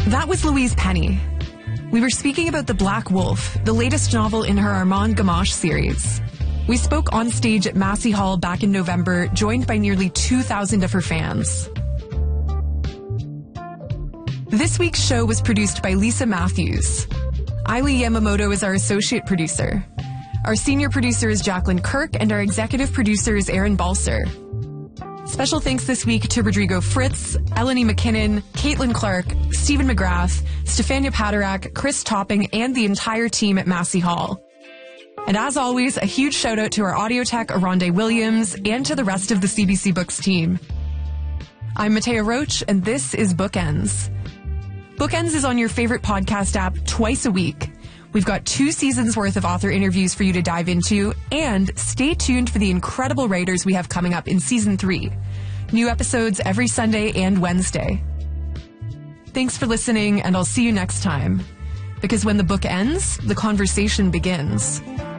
That was Louise Penny. We were speaking about The Black Wolf, the latest novel in her Armand Gamache series. We spoke on stage at Massey Hall back in November, joined by nearly 2,000 of her fans. This week's show was produced by Lisa Matthews. Ailey Yamamoto is our associate producer. Our senior producer is Jacqueline Kirk, and our executive producer is Aaron Balser. Special thanks this week to Rodrigo Fritz, Eleni McKinnon, Caitlin Clark, Stephen McGrath, Stefania Paderak, Chris Topping, and the entire team at Massey Hall. And as always, a huge shout out to our audio tech, Aronde Williams, and to the rest of the CBC Books team. I'm Matea Roach, and this is Bookends. Bookends is on your favorite podcast app twice a week. We've got 2 seasons worth of author interviews for you to dive into, and stay tuned for the incredible writers we have coming up in season 3. New episodes every Sunday and Wednesday. Thanks for listening, and I'll see you next time. Because when the book ends, the conversation begins.